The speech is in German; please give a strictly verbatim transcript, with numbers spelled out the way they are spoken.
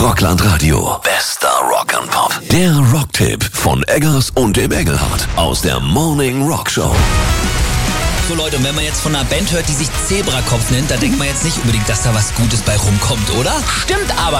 Rockland Radio. Bester Rock and Pop. Der Rocktipp von Eggers und dem Engelhardt aus der Morning Rock Show. So Leute, und wenn man jetzt von einer Band hört, die sich Zebrakopf nennt, da denkt man jetzt nicht unbedingt, dass da was Gutes bei rumkommt, oder? Stimmt aber